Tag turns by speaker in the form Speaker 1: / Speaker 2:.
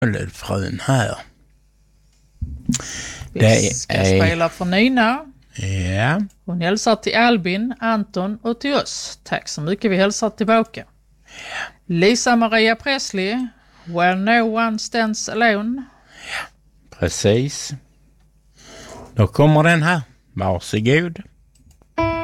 Speaker 1: frun här.
Speaker 2: Vi ska spela för Nina.
Speaker 1: Ja.
Speaker 2: Hon hälsar till Albin, Anton och till oss. Tack så mycket, vi hälsar tillbaka. Lisa Maria Presley, Where No One Stands Alone.
Speaker 1: Precis. Då kommer den här. Varsågod.